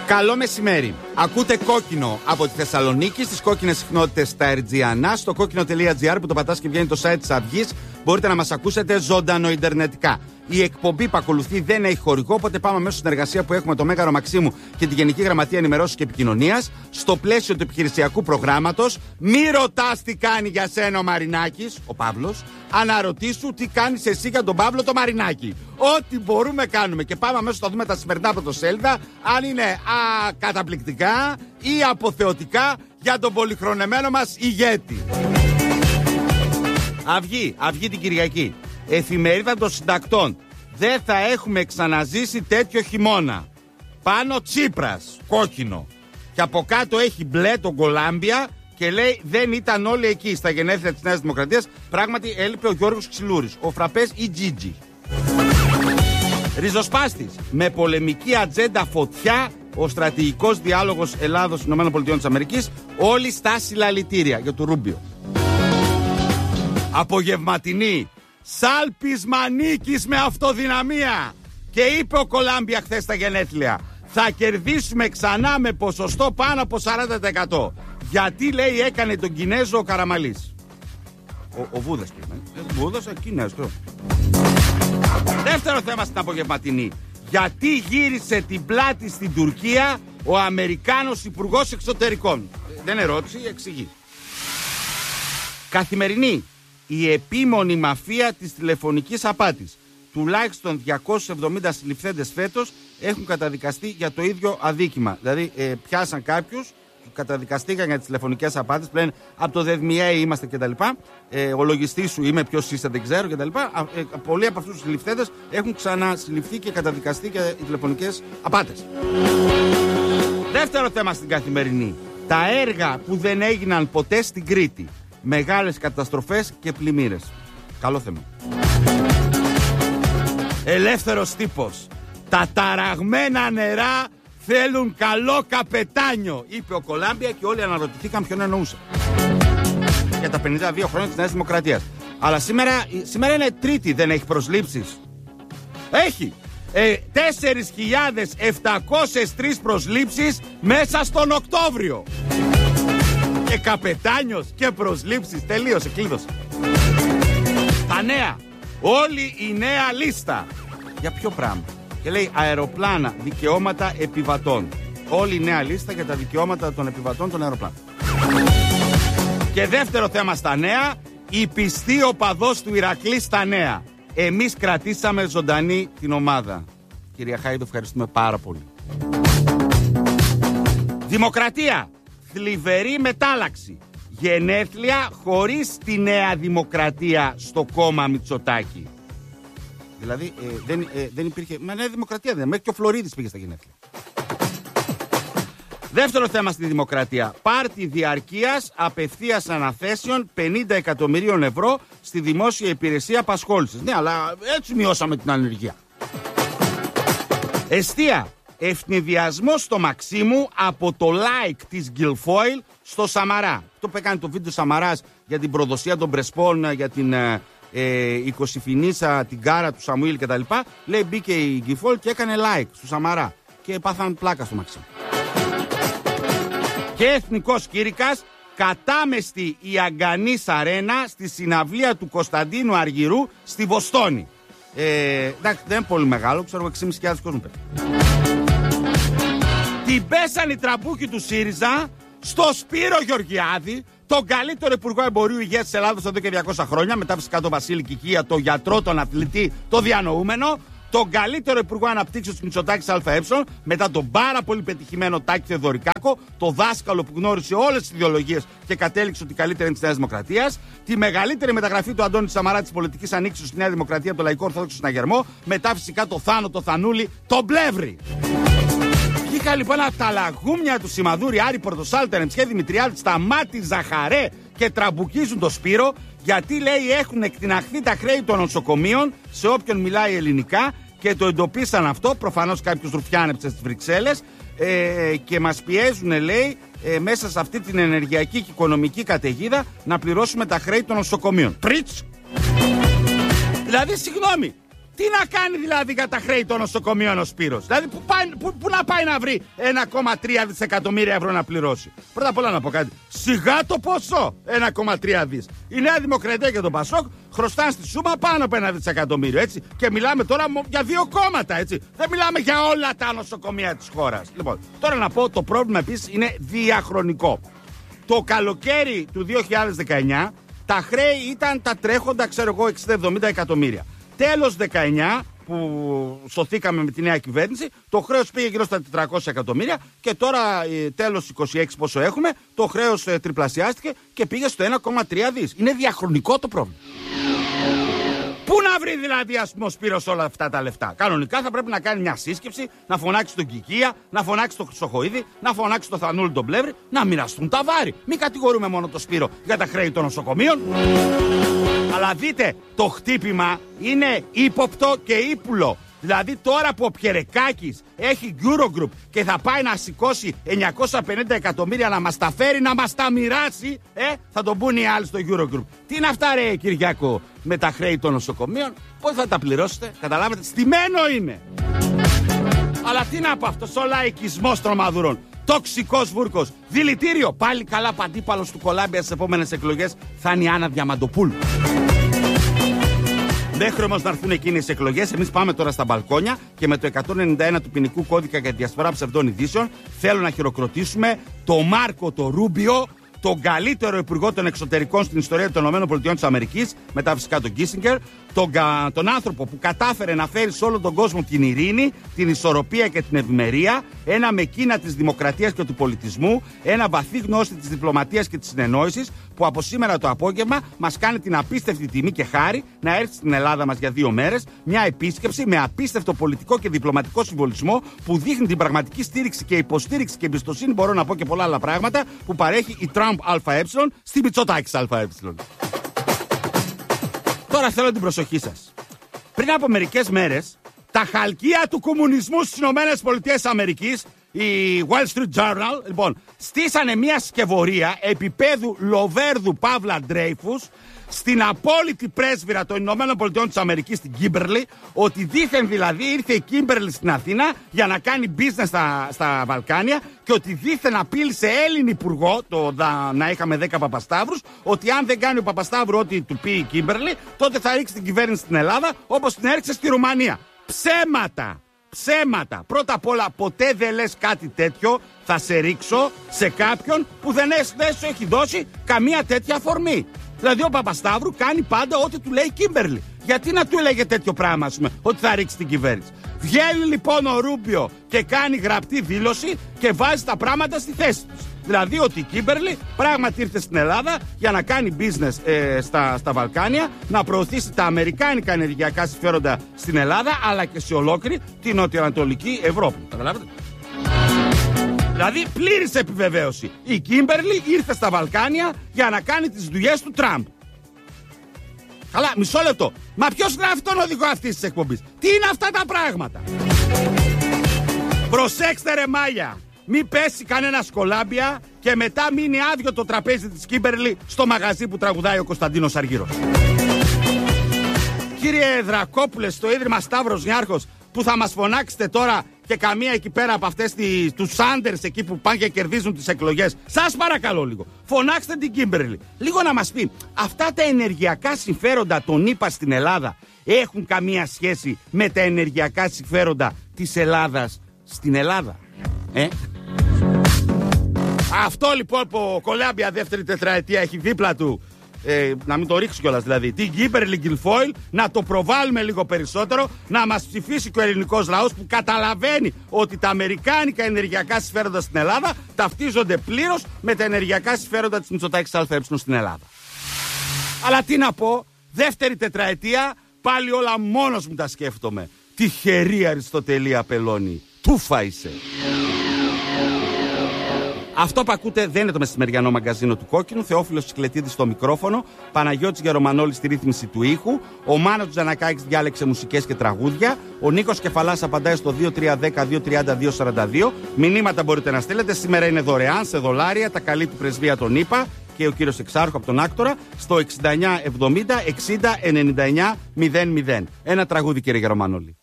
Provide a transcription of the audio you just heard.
Καλό μεσημέρι. Ακούτε Κόκκινο από τη Θεσσαλονίκη στις κόκκινες συχνότητες στα Ερτζιανά. Στο κόκκινο.gr που το πατάς και βγαίνει το site της Αυγής. Μπορείτε να μας ακούσετε ζωντανό ιντερνετικά. Η εκπομπή που ακολουθεί δεν έχει χορηγό, οπότε πάμε αμέσως στην εργασία που έχουμε το Μέγαρο Μαξίμου και τη Γενική Γραμματεία Ενημερώσεως και Επικοινωνίας. Στο πλαίσιο του επιχειρησιακού προγράμματος, μη ρωτάς τι κάνει για σένα ο Μαρινάκης, ο Παύλος, αναρωτήσου τι κάνεις εσύ για τον Παύλο το Μαρινάκη. Ό,τι μπορούμε κάνουμε. Και πάμε αμέσως να δούμε τα σημερινά πρωτοσέλιδα, αν είναι καταπληκτικά ή αποθεωτικά για τον πολυχρονεμένο μας ηγέτη. Αυγή την Κυριακή. Εφημερίδα των συντακτών. Δεν θα έχουμε ξαναζήσει τέτοιο χειμώνα. Πάνω Τσίπρας, κόκκινο. Και από κάτω έχει μπλε τον Κολάμπια και λέει δεν ήταν όλοι εκεί στα γενέθλια της Νέας Δημοκρατίας. Πράγματι έλειπε ο Γιώργος Ξυλούρης, ο Φραπές ή Τζίτζι. Ριζοσπάστης. Με πολεμική ατζέντα φωτιά, ο στρατηγικός διάλογος Ελλάδος-ΗΠΑ. Όλοι στα συλλαλητήρια για το Ρούμπιο. Απογευματινή. Σάλπης Μανίκης με αυτοδυναμία. Και είπε ο Κολάμπια χθες στα γενέθλια, θα κερδίσουμε ξανά με ποσοστό πάνω από 40%. Γιατί λέει έκανε τον Κινέζο ο Καραμαλής. Ο Βούδας Βούδας, Κινέζο. Δεύτερο θέμα στην απογευματινή. Γιατί γύρισε την πλάτη στην Τουρκία ο Αμερικάνος Υπουργός Εξωτερικών. Δεν ερώτηση, εξηγεί. Καθημερινή. Η επίμονη μαφία της τηλεφωνικής απάτης. Τουλάχιστον 270 συλληφθέντες φέτος έχουν καταδικαστεί για το ίδιο αδίκημα. Δηλαδή πιάσαν κάποιους, καταδικαστήκαν για τις τηλεφωνικές απάτες, πλέον από το ΔΕΔΜΙΕ είμαστε κτλ. Ο λογιστής σου είμαι, ποιος είσαι δεν ξέρω κτλ. Πολλοί από αυτούς τους συλληφθέντες έχουν ξανασυλληφθεί και καταδικαστεί για οι τηλεφωνικές απάτες. Δεύτερο θέμα στην καθημερινή. Τα έργα που δεν έγιναν ποτέ στην Κρήτη. Μεγάλες καταστροφές και πλημμύρες. Καλό θέμα. Ελεύθερος τύπος. Τα ταραγμένα νερά θέλουν καλό καπετάνιο, είπε ο Κολάμπια και όλοι αναρωτηθήκαν ποιον εννοούσε. Για τα 52 χρόνια της Νέας Δημοκρατίας. Αλλά σήμερα είναι Τρίτη, δεν έχει προσλήψεις. Έχει 4.703 προσλήψεις μέσα στον Οκτώβριο. Και καπετάνιος και προσλήψεις. Τελείωσε, κλείδωσε. Τα νέα. Όλη η νέα λίστα. Για ποιο πράγμα? Και λέει αεροπλάνα, δικαιώματα επιβατών. Όλη η νέα λίστα για τα δικαιώματα των επιβατών των αεροπλάνων. Και δεύτερο θέμα στα νέα. Η πιστή οπαδός του Ηρακλή στα νέα. Εμείς κρατήσαμε ζωντανή την ομάδα. Κυρία Χάιντο, ευχαριστούμε πάρα πολύ. Δημοκρατία. Θλιβερή μετάλλαξη. Γενέθλια χωρίς τη Νέα Δημοκρατία στο κόμμα Μητσοτάκη. Δηλαδή δεν υπήρχε. Μα Νέα Δημοκρατία δεν. Μέχρι και ο Φλωρίδης πήγε στα γενέθλια. Δεύτερο θέμα στη Δημοκρατία. Πάρτι διαρκείας απευθείας αναθέσεων 50 εκατομμυρίων ευρώ στη δημόσια υπηρεσία απασχόλησης. Ναι, αλλά έτσι μειώσαμε την ανεργία. Εστία. Ευνηδιασμός στο Μαξίμου από το like της Γκιλφόιλ στο Σαμαρά. Αυτό που έκανε το βίντεο Σαμαράς για την προδοσία των Πρεσπών, για την 20 την κάρα του Σαμουήλ κτλ. Λέει μπήκε η Γκιλφόιλ και έκανε like στο Σαμαρά. Και πάθαν πλάκα στο Μαξίμου. Και εθνικός κήρυκας, κατάμεστη η Αγκανής Αρένα στη συναυλία του Κωνσταντίνου Αργυρού στη Βοστόνη. Εντάξει, δεν είναι πολύ μεγάλο, ξέρω 6.500 κόσμου πέφτει. Την πέσαν οι τραμπούκοι του ΣΥΡΙΖΑ στο Σπύρο Γεωργιάδη, τον καλύτερο υπουργό εμπορίου υγείας της Ελλάδος εδώ και 200 χρόνια, μετά φυσικά τον Βασίλη Κικία, τον γιατρό, τον αθλητή, τον διανοούμενο, τον καλύτερο υπουργό αναπτύξεως του Μητσοτάκης ΑΕ, μετά τον πάρα πολύ πετυχημένο Τάκη Θεοδωρικάκο, το δάσκαλο που γνώρισε όλες τις ιδεολογίες και κατέληξε ότι καλύτερη είναι της Νέας Δημοκρατίας, τη μεγαλύτερη μεταγραφή του Αντώνη Σαμαρά της πολιτικής ανοίξεως στη Νέα Δημοκρατία, το Λαϊκό Ορθόδοξο Συναγερμό, μετά φυσικά το Θάνο, το Θανούλη, τον Πλεύρη. Βγήκα λοιπόν από τα λαγούμια του Σιμαδούρη, Άρη Πορτοσάλτερ, Εμψιέ Δημητριάδη, Σταμάτη, Ζαχαρέ και τραμπουκίζουν το Σπύρο, γιατί λέει έχουν εκτιναχθεί τα χρέη των νοσοκομείων σε όποιον μιλάει ελληνικά και το εντοπίσαν αυτό. Προφανώς κάποιους ρουφιάνεψε στις Βρυξέλλες και μας πιέζουν, λέει, μέσα σε αυτή την ενεργειακή και οικονομική καταιγίδα να πληρώσουμε τα χρέη των νοσοκομείων. Πριτς! Δηλαδή, συγγνώμη, Τι να κάνει δηλαδή για τα χρέη των νοσοκομείων ο Σπύρος? Δηλαδή πού να πάει να βρει 1,3 δισεκατομμύρια ευρώ να πληρώσει? Πρώτα απ' όλα να πω κάτι. Σιγά το ποσό 1,3 δις. Η Νέα Δημοκρατία και το Πασόκ χρωστάνε στη σούμα πάνω από 1 δισεκατομμύριο, έτσι. Και μιλάμε τώρα για 2 κόμματα, έτσι. Δεν μιλάμε για όλα τα νοσοκομεία της χώρας. Λοιπόν, τώρα να πω, το πρόβλημα επίσης είναι διαχρονικό. Το καλοκαίρι του 2019 τα χρέη ήταν τα τρέχοντα, ξέρω εγώ, 60-70 εκατομμύρια. Τέλος 19, που σωθήκαμε με τη νέα κυβέρνηση, το χρέος πήγε γύρω στα 400 εκατομμύρια και τώρα τέλος 26 πόσο έχουμε, το χρέος τριπλασιάστηκε και πήγε στο 1,3 δις. Είναι διαχρονικό το πρόβλημα. Πού να βρει δηλαδή, ας πούμε, ο Σπύρος όλα αυτά τα λεφτά? Κανονικά θα πρέπει να κάνει μια σύσκεψη, να φωνάξει τον Κικία, να φωνάξει τον Χρυσοχοΐδη, να φωνάξει τον Θανούλη τον Πλεύρη, να μοιραστούν τα βάρη. Μην κατηγορούμε μόνο τον Σπύρο για τα χρέη των νοσοκομείων. Αλλά δείτε, το χτύπημα είναι ύποπτο και ύπουλο. Δηλαδή τώρα που ο Πιερεκάκης έχει Eurogroup και θα πάει να σηκώσει 950 εκατομμύρια να μας τα φέρει, να μας τα μοιράσει, θα τον πούν οι άλλοι στο Eurogroup. Τι είναι αυτά, ρε Κυριάκο, με τα χρέη των νοσοκομείων? Πώς θα τα πληρώσετε? Καταλάβετε, στημένο είναι. Αλλά τι να πω, αυτός ο λαϊκισμός τρομαδουρών, τοξικός βούρκος, δηλητήριο, πάλι καλά παντίπαλος του Κολάμπια στις επόμενες εκλογές θα είναι η Άννα Διαμαντοπούλου. Μέχρι όμως να έρθουν εκείνες οι εκλογές, εμείς πάμε τώρα στα μπαλκόνια και με το 191 του ποινικού κώδικα για τη διασπορά ψευδών ειδήσεων θέλω να χειροκροτήσουμε το Μάρκο το Ρούμπιο, τον καλύτερο υπουργό των εξωτερικών στην ιστορία των ΗΠΑ, μετά φυσικά τον Κίσινγκερ, τον άνθρωπο που κατάφερε να φέρει σε όλο τον κόσμο την ειρήνη, την ισορροπία και την ευημερία, ένα μεκίνα της δημοκρατίας και του πολιτισμού, ένα βαθύ γνώστη της διπλωματίας και της συνεννόησης, που από σήμερα το απόγευμα μας κάνει την απίστευτη τιμή και χάρη να έρθει στην Ελλάδα μας για 2 μέρες, μια επίσκεψη με απίστευτο πολιτικό και διπλωματικό συμβολισμό που δείχνει την πραγματική στήριξη και υποστήριξη και εμπιστοσύνη, μπορώ να πω και πολλά άλλα πράγματα, που παρέχει η Τραμπ ΑΕ στη Μητσοτάκης ΑΕ. Τώρα θέλω την προσοχή σας. Πριν από μερικές μέρες, τα χαλκεία του κομμουνισμού στις ΗΠΑ, η Wall Street Journal, λοιπόν, στήσανε μια σκευωρία επίπεδου Λοβέρδου Παύλα Ντρέιφους στην απόλυτη πρέσβυρα των ΗΠΑ στην Κίμπερλι, ότι δήθεν δηλαδή ήρθε η Κίμπερλι στην Αθήνα για να κάνει business στα Βαλκάνια και ότι δήθεν απείλησε Έλληνη υπουργό, να είχαμε 10 Παπασταύρους, ότι αν δεν κάνει ο Παπασταύρου ό,τι του πει η Κίμπερλι, τότε θα ρίξει την κυβέρνηση στην Ελλάδα όπως την έριξε στη Ρουμανία. Ψέματα! Ψέματα. Πρώτα απ' όλα, ποτέ δεν λες κάτι τέτοιο. Θα σε ρίξω σε κάποιον που δεν σου έχει δώσει καμία τέτοια αφορμή. Δηλαδή, ο Παπασταύρου κάνει πάντα ό,τι του λέει η Κίμπερλι. Γιατί να του έλεγε τέτοιο πράγμα, ας πούμε, ότι θα ρίξει την κυβέρνηση? Βγαίνει λοιπόν ο Ρούμπιο και κάνει γραπτή δήλωση και βάζει τα πράγματα στη θέση τους. Δηλαδή ότι η Κίμπερλι πράγματι ήρθε στην Ελλάδα για να κάνει business στα Βαλκάνια, να προωθήσει τα αμερικάνικα ενεργειακά συμφέροντα στην Ελλάδα, αλλά και σε ολόκληρη την νοτιοανατολική Ευρώπη. Καταλάβετε? Δηλαδή πλήρης επιβεβαίωση. Η Κίμπερλι ήρθε στα Βαλκάνια για να κάνει τις δουλειές του Τραμπ. Καλά, μισό λεπτό. Μα ποιος γράφει τον οδηγό αυτής της εκπομπής? Τι είναι αυτά τα πράγματα? Προσέξτε ρε μάγια. Μην πέσει κανένα Κολάμπια και μετά μείνει άδειο το τραπέζι της Κίμπερλι στο μαγαζί που τραγουδάει ο Κωνσταντίνος Αργύρος. Κύριε Δρακόπουλε, στο Ίδρυμα Σταύρος Νιάρχος, που θα μας φωνάξετε τώρα και καμία εκεί πέρα από αυτές τους Σάντερς εκεί που πάνε και κερδίζουν τις εκλογές, σας παρακαλώ λίγο, φωνάξτε την Κίμπερλι λίγο να μας πει, αυτά τα ενεργειακά συμφέροντα των ΗΠΑ στην Ελλάδα έχουν καμία σχέση με τα ενεργειακά συμφέροντα της Ελλάδας στην Ελλάδα? Αυτό λοιπόν που ο Κολάμπια δεύτερη τετραετία έχει δίπλα του, να μην το ρίξει κιόλας δηλαδή, την Κίμπερλι Γκιλφόιλ, να το προβάλλουμε λίγο περισσότερο, να μας ψηφίσει και ο ελληνικός λαός που καταλαβαίνει ότι τα αμερικάνικα ενεργειακά συμφέροντα στην Ελλάδα ταυτίζονται πλήρως με τα ενεργειακά συμφέροντα της Μητσοτάκης ΑΕ στην Ελλάδα. Αλλά τι να πω, δεύτερη τετραετία πάλι όλα μόνος μου τα σκέφτομαι. Τυχερή Αριστοτελή Απελώνη, τούφα είσαι. Αυτό που ακούτε δεν είναι το μεσημεριανό μαγκαζίνο του Κόκκινου. Θεόφιλος Τσικλετίδης στο μικρόφωνο, Παναγιώτης Γερομανόλης στη ρύθμιση του ήχου, ο Μάνος Τζανακάκης διάλεξε μουσικές και τραγούδια, ο Νίκος Κεφαλάς απαντάει στο 2310-232-42. Μηνύματα μπορείτε να στείλετε. Σήμερα είναι δωρεάν σε δολάρια, τα καλεί του πρεσβεία των ΗΠΑ και ο κύριος Εξάρχο από τον Άκτορα στο 69 70 60 99 00. Ένα τραγούδι, κύριε Γερομανόλη.